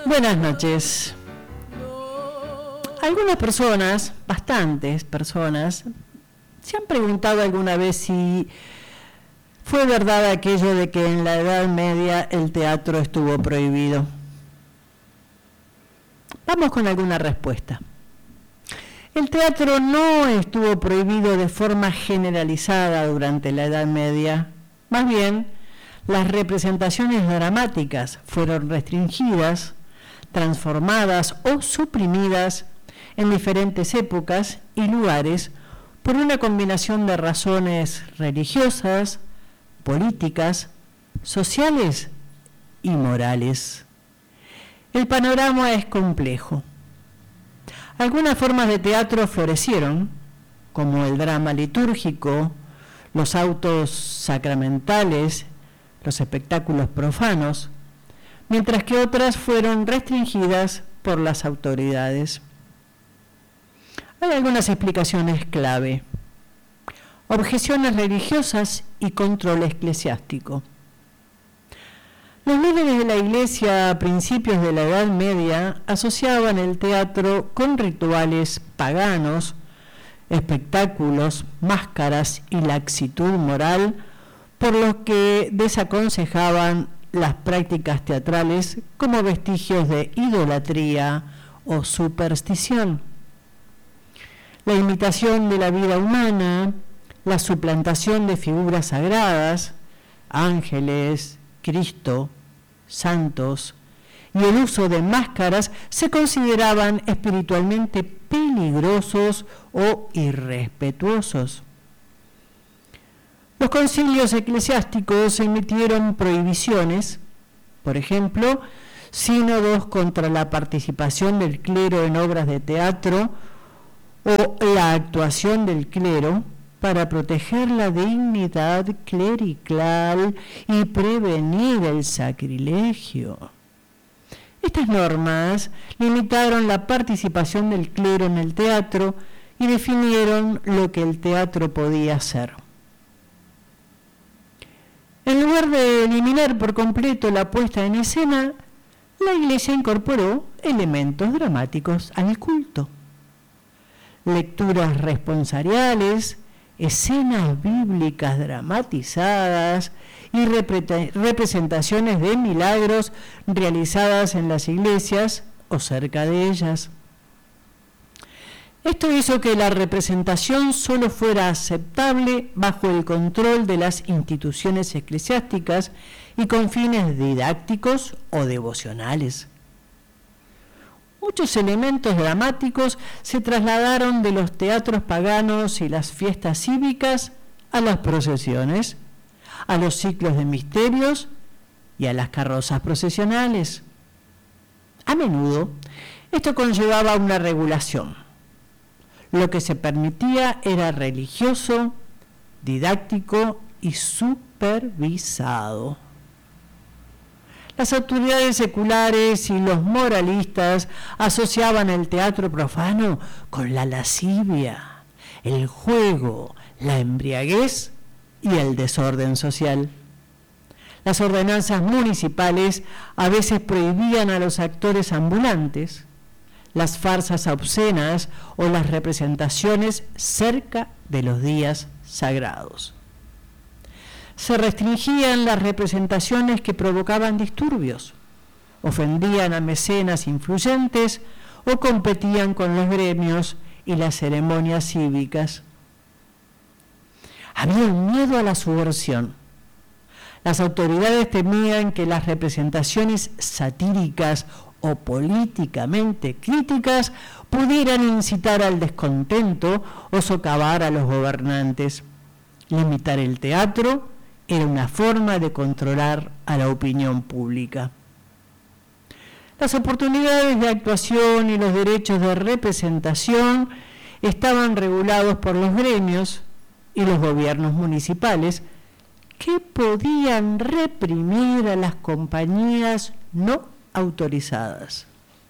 Buenas noches. Algunas personas, bastantes personas, se han preguntado alguna vez si fue verdad aquello de que en la Edad Media el teatro estuvo prohibido. Vamos con alguna respuesta. El teatro no estuvo prohibido de forma generalizada durante la Edad Media. Más bien, las representaciones dramáticas fueron restringidas, transformadas o suprimidas en diferentes épocas y lugares por una combinación de razones religiosas, políticas, sociales y morales. El panorama es complejo. Algunas formas de teatro florecieron, como el drama litúrgico, los autos sacramentales, los espectáculos profanos, mientras que otras fueron restringidas por las autoridades. Hay algunas explicaciones clave: objeciones religiosas y control eclesiástico. Los líderes de la Iglesia a principios de la Edad Media asociaban el teatro con rituales paganos, espectáculos, máscaras y laxitud moral, por lo que desaconsejaban las prácticas teatrales como vestigios de idolatría o superstición. La imitación de la vida humana, la suplantación de figuras sagradas, ángeles, Cristo, santos, y el uso de máscaras se consideraban espiritualmente peligrosos o irrespetuosos. Los concilios eclesiásticos emitieron prohibiciones, por ejemplo, sínodos contra la participación del clero en obras de teatro o la actuación del clero para proteger la dignidad clerical y prevenir el sacrilegio. Estas normas limitaron la participación del clero en el teatro y definieron lo que el teatro podía ser. En lugar de eliminar por completo la puesta en escena, la Iglesia incorporó elementos dramáticos al culto. Lecturas responsoriales, escenas bíblicas dramatizadas y representaciones de milagros realizadas en las iglesias o cerca de ellas. Esto hizo que la representación solo fuera aceptable bajo el control de las instituciones eclesiásticas y con fines didácticos o devocionales. Muchos elementos dramáticos se trasladaron de los teatros paganos y las fiestas cívicas a las procesiones, a los ciclos de misterios y a las carrozas procesionales. A menudo, esto conllevaba una regulación. Lo que se permitía era religioso, didáctico y supervisado. Las autoridades seculares y los moralistas asociaban el teatro profano con la lascivia, el juego, la embriaguez y el desorden social. Las ordenanzas municipales a veces prohibían a los actores ambulantes, las farsas obscenas o las representaciones cerca de los días sagrados. Se restringían las representaciones que provocaban disturbios, ofendían a mecenas influyentes o competían con los gremios y las ceremonias cívicas. Había un miedo a la subversión. Las autoridades temían que las representaciones satíricas o políticamente críticas pudieran incitar al descontento o socavar a los gobernantes. Limitar el teatro era una forma de controlar a la opinión pública. Las oportunidades de actuación y los derechos de representación estaban regulados por los gremios y los gobiernos municipales, que podían reprimir a las compañías no autorizadas.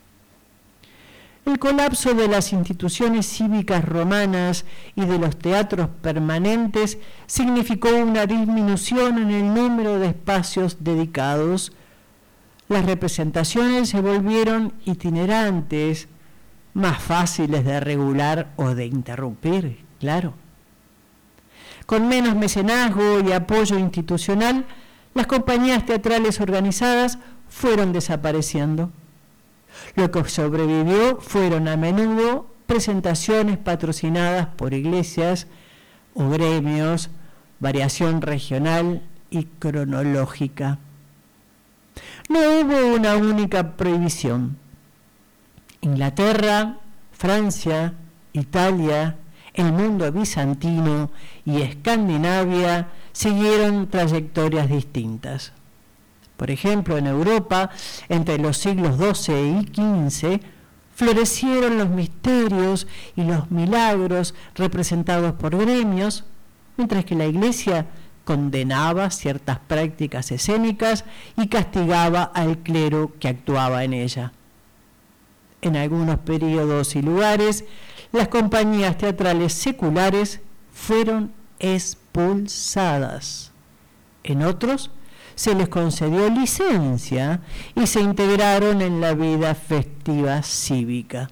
El colapso de las instituciones cívicas romanas y de los teatros permanentes significó una disminución en el número de espacios dedicados. las representaciones se volvieron itinerantes, más fáciles de regular o de interrumpir, claro. Con menos mecenazgo y apoyo institucional, las compañías teatrales organizadas fueron desapareciendo. Lo que sobrevivió fueron a menudo presentaciones patrocinadas por iglesias o gremios, variación regional y cronológica. No hubo una única prohibición. Inglaterra, Francia, Italia, el mundo bizantino y Escandinavia siguieron trayectorias distintas. Por ejemplo, en Europa, entre los siglos XII y XV, florecieron los misterios y los milagros representados por gremios, mientras que la Iglesia condenaba ciertas prácticas escénicas y castigaba al clero que actuaba en ella. En algunos periodos y lugares, las compañías teatrales seculares fueron expulsadas. En otros, se les concedió licencia y se integraron en la vida festiva cívica.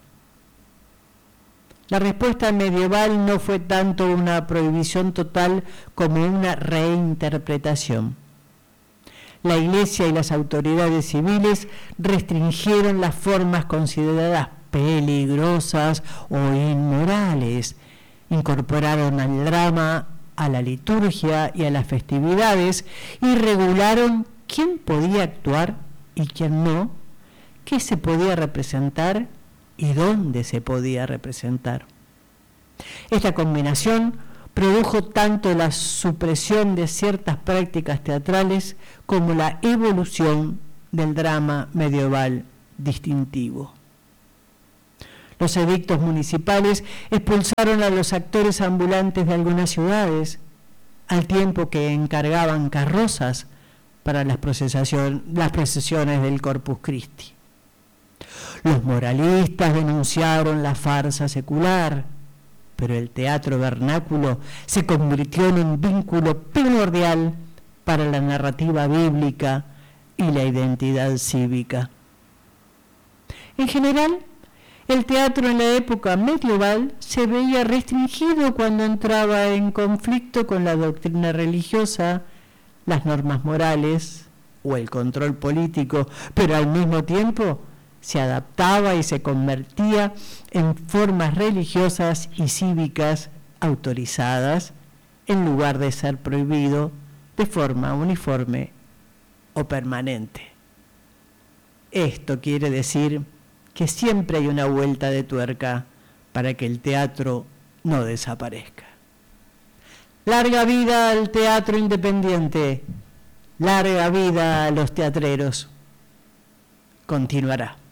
La respuesta medieval no fue tanto una prohibición total como una reinterpretación. La Iglesia y las autoridades civiles restringieron las formas consideradas peligrosas o inmorales, incorporaron al drama, a la liturgia y a las festividades y regularon quién podía actuar y quién no, qué se podía representar y dónde se podía representar. Esta combinación produjo tanto la supresión de ciertas prácticas teatrales como la evolución del drama medieval distintivo. Los edictos municipales expulsaron a los actores ambulantes de algunas ciudades, al tiempo que encargaban carrozas para las procesiones del Corpus Christi. Los moralistas denunciaron la farsa secular, pero el teatro vernáculo se convirtió en un vínculo primordial para la narrativa bíblica y la identidad cívica. En general, el teatro en la época medieval se veía restringido cuando entraba en conflicto con la doctrina religiosa, las normas morales o el control político, pero al mismo tiempo se adaptaba y se convertía en formas religiosas y cívicas autorizadas en lugar de ser prohibido de forma uniforme o permanente. Esto quiere decir que siempre hay una vuelta de tuerca para que el teatro no desaparezca. Larga vida al teatro independiente, larga vida a los teatreros. Continuará.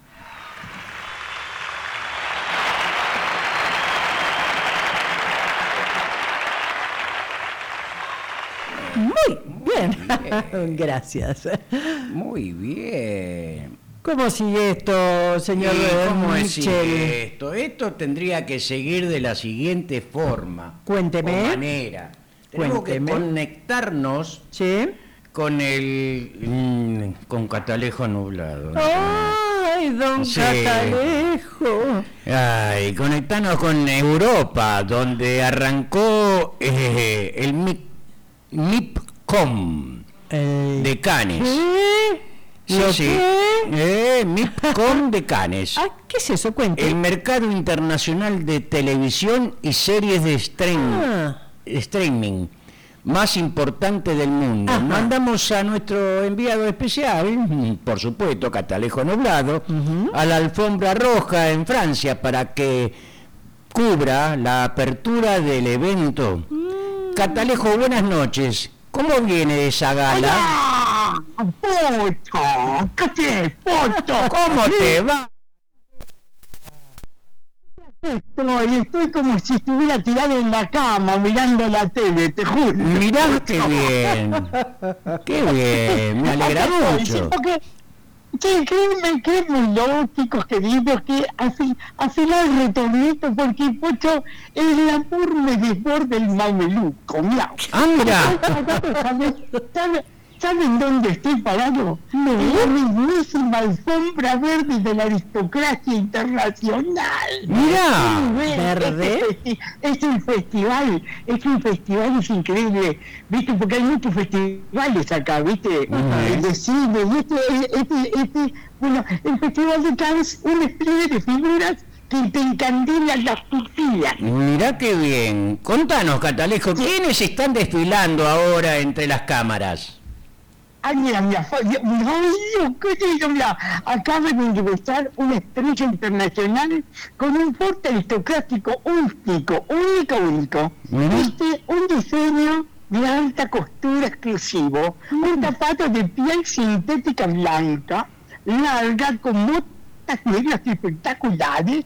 Muy bien. Gracias. Muy bien. ¿Cómo sigue esto, señor ¿Cómo Michel? sigue esto? Esto tendría que seguir de la siguiente forma. Cuénteme. O manera. Tenemos que conectarnos con con Catalejo Nublado. ¡Ay, don Catalejo! Ay, conectarnos con Europa, donde arrancó el MIPCOM de Cannes. Sí. MIPCOM de Cannes. ¿Qué es eso? Cuente. El mercado internacional de televisión y series de streaming más importante del mundo. Ajá. Mandamos a nuestro enviado especial, por supuesto, Catalejo Nublado, a la alfombra roja en Francia para que cubra la apertura del evento. Catalejo, buenas noches. ¿Cómo viene esa gala? ¡Pocho! ¿Qué Pocho? ¿Cómo te va? Estoy como si estuviera tirado en la cama mirando la tele, te juro. Mirá qué bien. Qué bien, me alegra mucho. Créeme, lógicos, queridos, que al final retornito, porque Pocho, el amor me desborda el mameluco, mirá. Mira. ¿Saben dónde estoy parado? No. En la mismísima alfombra verde de la aristocracia internacional. Mirá, ¿verde? Es un festival, es increíble, ¿viste? Porque hay muchos festivales acá, ¿viste? De cine, y bueno, el Festival de Cannes, un despliegue de figuras que te encandilan las pupilas. mirá qué bien. Contanos, Catalejo, ¿quiénes están desfilando ahora entre las cámaras? Ay, mira, acaba de ingresar una estrella internacional con un porte aristocrático único. Un diseño de alta costura exclusivo, un zapato de piel sintética blanca, larga, con motas negras espectaculares,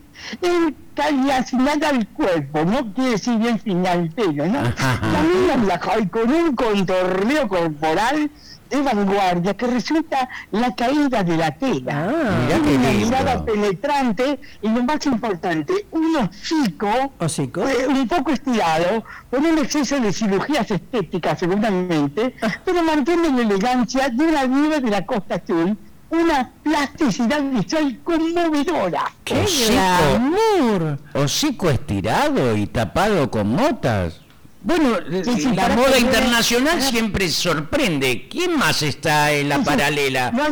encalazada al cuerpo, no quiere decir bien final pelo, ¿no? Camina blanca y con un contorneo corporal de vanguardia que resulta la caída de la tela. Mirá qué Una lindo. mirada penetrante y lo más importante, un hocico un poco estirado, con un exceso de cirugías estéticas seguramente, pero mantiene la elegancia de una diva de la Costa Azul, una plasticidad visual conmovedora. ¡Qué Hocico. glamour! Hocico estirado y tapado con motas. Bueno, Sí, la para moda que- internacional siempre sorprende. ¿Quién más está en la paralela? No.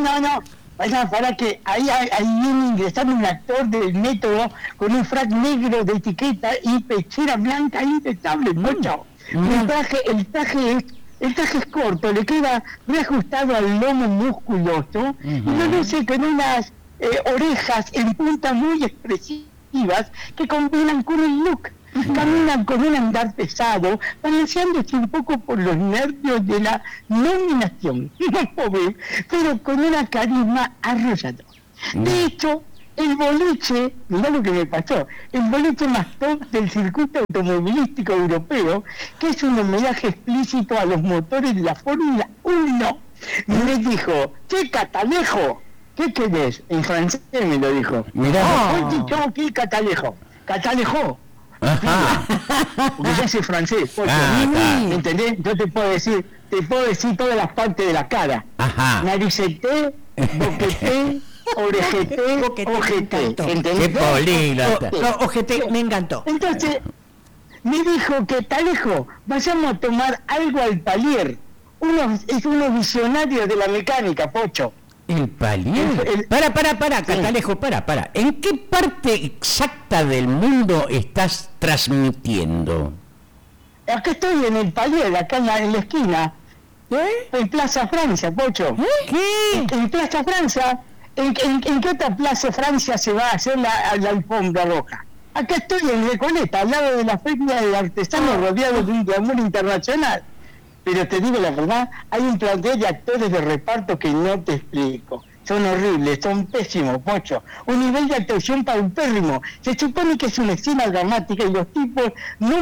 Para que ahí viene ingresando un actor del método con un frac negro de etiqueta y pechera blanca impecable, mucho. El traje es corto, le queda reajustado al lomo musculoso y lo luce con unas orejas en punta muy expresivas que combinan con el look. Caminan con un andar pesado, balanceándose un poco por los nervios de la nominación, pobre, pero con una carisma arrollador. De hecho, el boliche, mirá lo que me pasó, el boliche más top del circuito automovilístico europeo, que es un homenaje explícito a los motores de la Fórmula 1, me dijo: "Che, Catalejo, ¿qué querés?" En francés me lo dijo. Mirá. Oye, tengo que ir Catalejo. Catalejo. Ajá. Porque yo soy francés, porque ¿me entendés? Yo te puedo decir todas las partes de la cara. Ajá. Nariceté, boqueté, orejeté, ojeté. Qué ¿Entendés? políglota. Ojete, me encantó. Entonces, me dijo que Talejo, vayamos a tomar algo al palier. Es unos visionarios de la mecánica, Pocho. El palier. Para, Catalejo, para. ¿En qué parte exacta del mundo estás transmitiendo? Acá estoy en el palier, acá en la esquina. En Plaza Francia, Pocho. ¿Qué? En Plaza Francia, ¿en qué otra Plaza Francia se va a hacer la alfombra roja? Acá estoy en Recoleta, al lado de la feria de artesanos, rodeado de un glamour internacional. Pero te digo la verdad, hay un plantel de actores de reparto que no te explico. Son horribles, son pésimos, Pocho. Un nivel de actuación paupérrimo. Se supone que es una escena dramática y los tipos no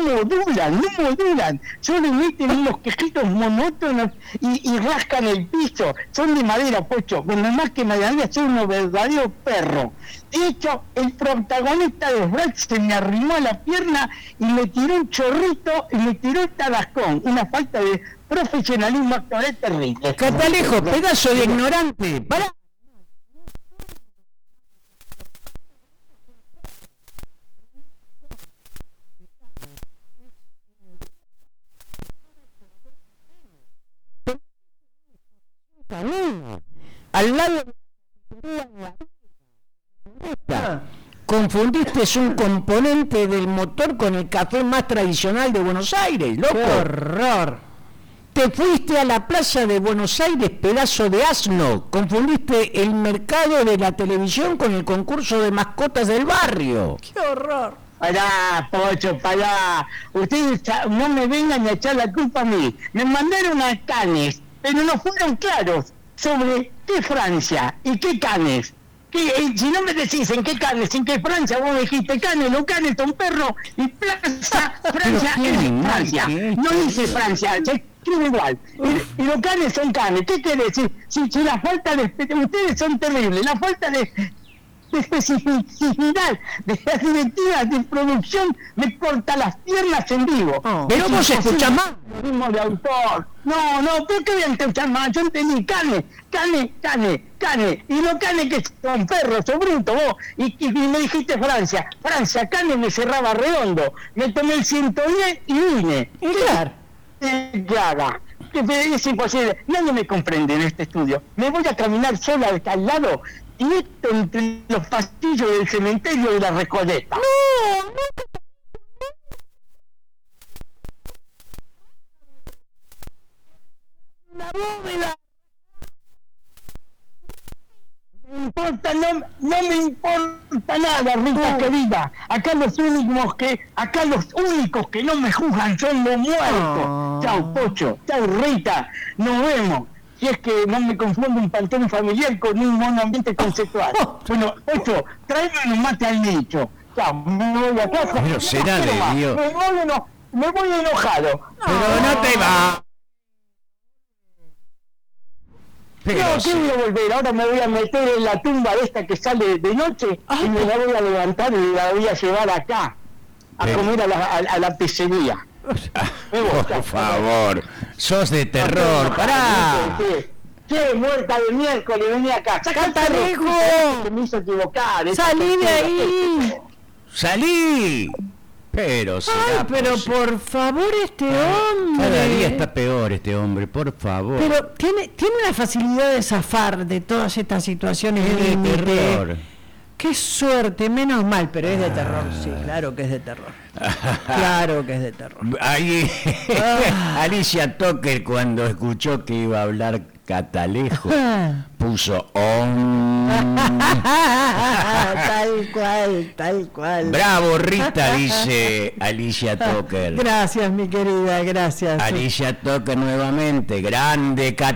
modulan. Solo emiten unos quejitos monótonos y rascan el piso. Son de madera, Pocho. Bueno, más que madera, son unos verdaderos perros. De hecho, el protagonista de Brad se me arrimó a la pierna y me tiró un chorrito y me tiró un tabascón. Una falta de profesionalismo actoral terrible. Catalejo, pedazo de ignorante. Para. Al lado confundiste un componente del motor con el café más tradicional de Buenos Aires, loco. ¡Qué horror! Te fuiste a la plaza de Buenos Aires, pedazo de asno. Confundiste el mercado de la televisión con el concurso de mascotas del barrio. ¡Qué horror! Pará, Pocho, pará. Ustedes no me vengan a echar la culpa a mí. Me mandaron a Cannes, pero no fueron claros sobre qué Francia y qué Cannes. Si no me decís en qué Cannes, en qué Francia, vos me dijiste Cannes, los Cannes son perros y Plaza Francia es Francia. No dice Francia, se escribe igual. Y los Cannes son Cannes. ¿Qué quiere decir? Si la falta de... Ustedes son terribles. La falta de de especificidad de las directivas de producción me corta las piernas en vivo. Pero vos escuchás más. Ritmo de autor. No, ¿pero qué voy a escuchar más? Yo entendí cane. Y no cane que son perros, son brutos vos. Y me dijiste Francia, cane me cerraba redondo. Me tomé el 110 y vine. Claro. Claro. Es imposible, nadie me comprende en este estudio. Me voy a caminar sola hasta al lado y esto entre los pasillos del cementerio de la Recoleta. La bóveda. No me importa nada, Rita querida. Acá los únicos que no me juzgan son los muertos. Chau, Pocho, chau, Rita, nos vemos. Si es que no me confundo un panteón familiar con un monoambiente conceptual. Bueno, Pocho, tráeme un mate al nicho. Chau, me voy a casa. Pero será de Dios. Me voy enojado. Pero no te va. ¿Qué voy a volver? Ahora me voy a meter en la tumba de esta que sale de noche y me la voy a levantar y la voy a llevar acá a comer a la pizzería. Por favor, sos de terror, pará. Che, muerta de miércoles, vení acá. ¡Catalejo! Que me hizo equivocar. ¡Salí de ahí! ¡Salí! Pero pero por favor, este hombre. Cada día está peor este hombre, por favor. Pero tiene una facilidad de zafar de todas estas situaciones de terror. Qué suerte, menos mal, pero es de terror, sí, claro que es de terror. Claro que es de terror. Ahí, Alicia Tucker, cuando escuchó que iba a hablar Catalejo, puso Tal cual. Bravo, Rita, dice Alicia Tucker. Gracias, mi querida, gracias. Alicia Tucker nuevamente, grande Catalejo.